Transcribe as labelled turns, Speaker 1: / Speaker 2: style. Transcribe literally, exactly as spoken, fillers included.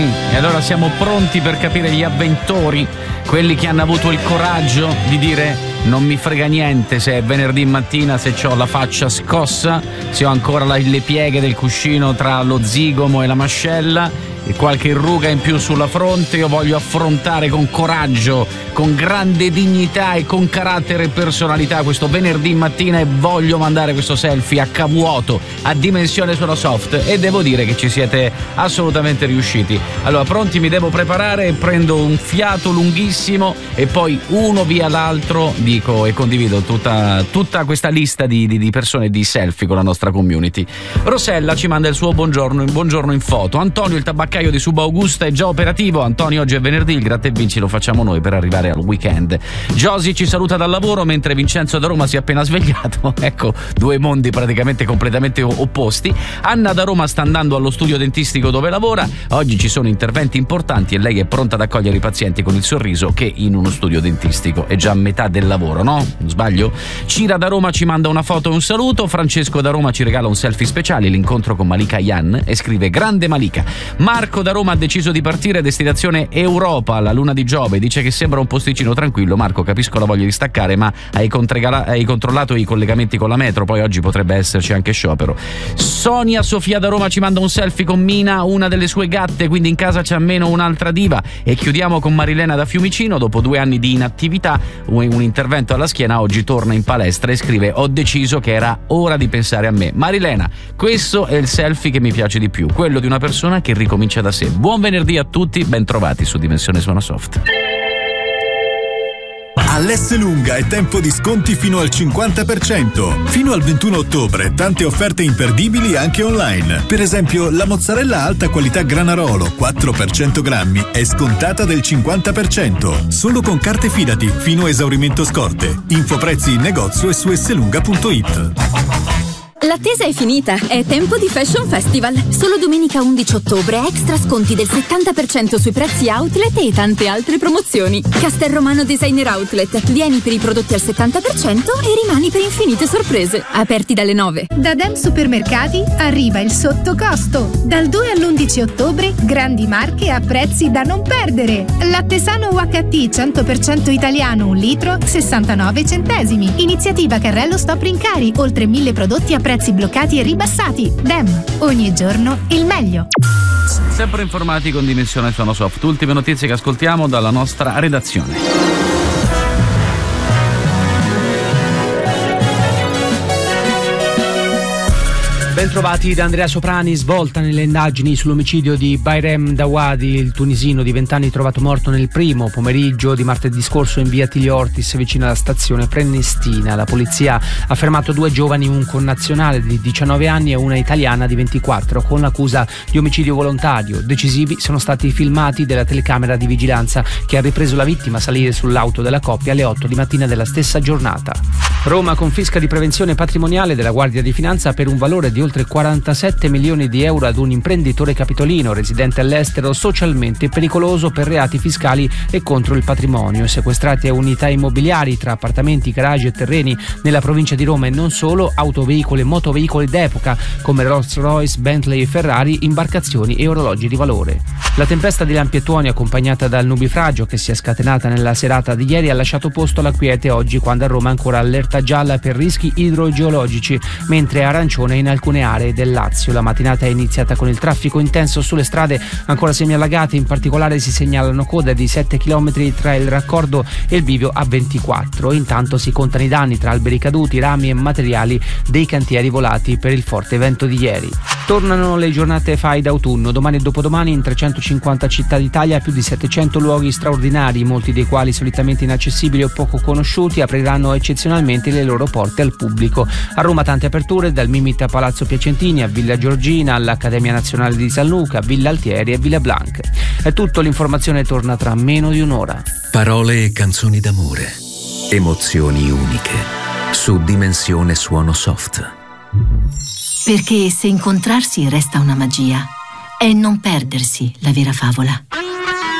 Speaker 1: E allora siamo pronti per capire gli avventori, quelli che hanno avuto il coraggio di dire non mi frega niente se è venerdì mattina, se ho la faccia scossa, se ho ancora la, le pieghe del cuscino tra lo zigomo e la mascella e qualche ruga in più sulla fronte. Io voglio affrontare con coraggio, con grande dignità e con carattere e personalità questo venerdì mattina e voglio mandare questo selfie a vuoto, a dimensione sono soft, e devo dire che ci siete assolutamente riusciti. Allora, pronti? Mi devo preparare, prendo un fiato lunghissimo e poi uno via l'altro dico e condivido tutta, tutta questa lista di, di, di persone di selfie con la nostra community. Rossella ci manda il suo buongiorno, buongiorno in foto. Antonio, il tabaccaio di Suba Augusta, è già operativo. Antonio, oggi è venerdì, il gratta e vinci lo facciamo noi per arrivare al weekend. Josi ci saluta dal lavoro mentre Vincenzo da Roma si è appena svegliato. Ecco, due mondi praticamente completamente opposti. Anna da Roma sta andando allo studio dentistico dove lavora. Oggi ci sono interventi importanti e lei è pronta ad accogliere i pazienti con il sorriso, che in uno studio dentistico è già a metà del lavoro, no? Non sbaglio? Cira da Roma ci manda una foto e un saluto. Francesco da Roma ci regala un selfie speciale, l'incontro con Malika Yan, e scrive: grande Malika. Marco da Roma ha deciso di partire, destinazione Europa, la luna di Giove. Dice che sembra un posticino tranquillo. Marco, capisco la voglia di staccare, ma hai, hai controllato i collegamenti con la metro, poi oggi potrebbe esserci anche sciopero. Sonia Sofia da Roma ci manda un selfie con Mina, una delle sue gatte, quindi in casa c'è almeno un'altra diva. E chiudiamo con Marilena da Fiumicino. Dopo due anni di inattività, un intervento alla schiena, oggi torna in palestra e scrive: ho deciso che era ora di pensare a me. Marilena, questo è il selfie che mi piace di più, quello di una persona che ricomincia da sé. Buon venerdì a tutti, ben trovati su Dimensione Suono Soft.
Speaker 2: All'S Lunga è tempo di sconti fino al cinquanta per cento. Fino al ventuno ottobre tante offerte imperdibili anche online. Per esempio, la mozzarella alta qualità Granarolo quattro per cento grammi è scontata del cinquanta per cento. Solo con carte Fidati fino a esaurimento scorte. Info prezzi in negozio e su slunga punto it.
Speaker 3: L'attesa è finita, è tempo di Fashion Festival. Solo domenica undici ottobre extra sconti del settanta per cento sui prezzi outlet e tante altre promozioni. Castelromano Designer Outlet. Vieni per i prodotti al settanta per cento e rimani per infinite sorprese. Aperti dalle nove.
Speaker 4: Da Dem Supermercati arriva il sottocosto. Dal due all'undici ottobre grandi marche a prezzi da non perdere. Latte Sano U H T cento per cento italiano un litro sessantanove centesimi. Iniziativa Carrello Stop Rincari. Oltre mille prodotti a prezzi bloccati e ribassati. Dem, ogni giorno il meglio.
Speaker 1: Sempre informati con Dimensione Suono Soft. Ultime notizie che ascoltiamo dalla nostra redazione.
Speaker 5: Bentrovati da Andrea Soprani. Svolta nelle indagini sull'omicidio di Bayrem Dawadi, il tunisino di venti anni trovato morto nel primo pomeriggio di martedì scorso in via Tilly Ortis, vicino alla stazione Prenestina. La polizia ha fermato due giovani, un connazionale di diciannove anni e una italiana di ventiquattro, con l'accusa di omicidio volontario. Decisivi sono stati i filmati della telecamera di vigilanza che ha ripreso la vittima salire sull'auto della coppia alle otto di mattina della stessa giornata. Roma, confisca di prevenzione patrimoniale della Guardia di Finanza per un valore di oltre quarantasette milioni di euro ad un imprenditore capitolino residente all'estero socialmente pericoloso per reati fiscali e contro il patrimonio. Sequestrati a unità immobiliari tra appartamenti, garaggi e terreni nella provincia di Roma e non solo, autoveicoli e motoveicoli d'epoca come Rolls Royce, Bentley e Ferrari, imbarcazioni e orologi di valore. La tempesta di lampi e tuoni accompagnata dal nubifragio che si è scatenata nella serata di ieri ha lasciato posto alla quiete oggi, quando a Roma è ancora allerta gialla per rischi idrogeologici, mentre è arancione in alcune aree del Lazio. La mattinata è iniziata con il traffico intenso sulle strade ancora semiallagate, in particolare si segnalano code di sette chilometri tra il raccordo e il bivio A ventiquattro. Intanto si contano i danni tra alberi caduti, rami e materiali dei cantieri volati per il forte vento di ieri. Tornano le giornate fai d'autunno. Domani e dopodomani in trecentocinquanta città d'Italia più di settecento luoghi straordinari, molti dei quali solitamente inaccessibili o poco conosciuti, apriranno eccezionalmente le loro porte al pubblico. A Roma tante aperture, dal Mimit a Palazzo Piacentini a Villa Giorgina, all'Accademia Nazionale di San Luca, Villa Altieri e Villa Blanc. È tutto, l'informazione torna tra meno di un'ora.
Speaker 6: Parole e canzoni d'amore, emozioni uniche, su Dimensione Suono Soft.
Speaker 7: Perché se incontrarsi resta una magia, è non perdersi la vera favola.